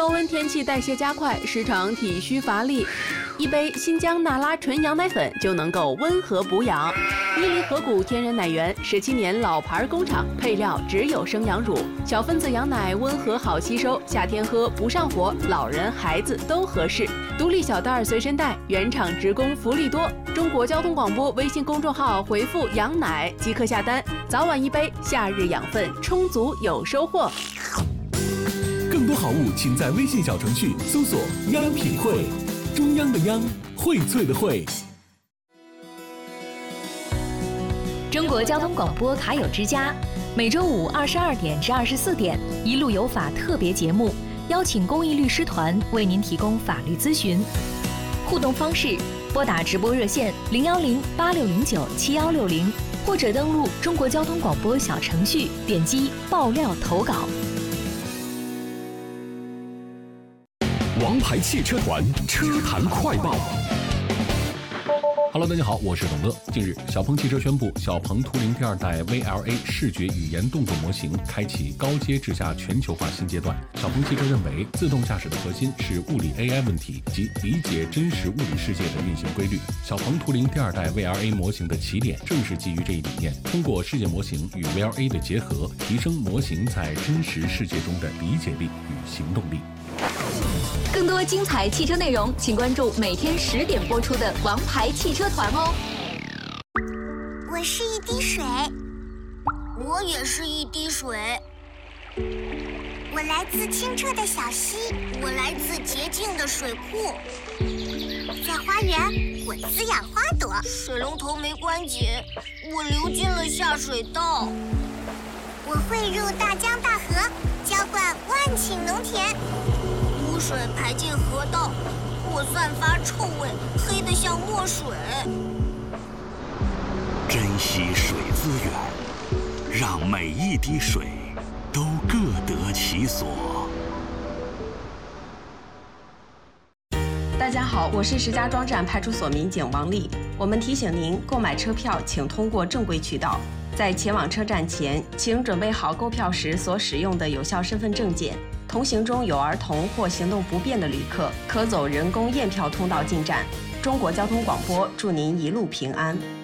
高温天气代谢加快，时常体虚乏力，一杯新疆那拉纯羊奶粉就能够温和补养。伊犁河谷天然奶源17年老牌工厂，配料只有生羊乳，小分子羊奶温和好吸收，夏天喝不上火，老人孩子都合适。独立小袋随身带，原厂直供，福利多。中国交通广播微信公众号回复“羊奶”即可下单，早晚一杯，夏日养分充足有收获。 更多好物，请在微信小程序搜索“央品汇”，中央的央，荟萃的荟。 中国交通广播卡友之家，每周五22点至24点，一路有法特别节目，邀请公益律师团为您提供法律咨询。互动方式：拨打直播热线010-8609-7160，或者登录中国交通广播小程序，点击爆料投稿。 王牌汽车团车坛快报。Hello， 大家好，我是董乐。近日，小鹏汽车宣布，小鹏图灵第2代 VLA 视觉语言动作模型开启高阶智驾全球化新阶段。小鹏汽车认为，自动驾驶的核心是物理 AI 问题及理解真实物理世界的运行规律。小鹏图灵第2代 VLA 模型的起点正是基于这一理念，通过世界模型与 VLA 的结合，提升模型在真实世界中的理解力与行动力。 更多精彩汽车内容，请关注每天10点播出的《王牌汽车团》哦。 我是一滴水， 我也是一滴水。 我来自清澈的小溪， 我来自洁净的水库。 在花园，我滋养花朵。 水龙头没关紧，我流进了下水道。 我汇入大江大河，浇灌万顷农田。 污水排进河道，我散发臭味，黑得像墨水。 珍惜水资源，让每一滴水都各得其所。 大家好，我是石家庄站派出所民警王丽。我们提醒您，购买车票请通过正规渠道。在前往车站前，请准备好购票时所使用的有效身份证件。同行中有儿童或行动不便的旅客，可走人工验票通道进站。中国交通广播祝您一路平安。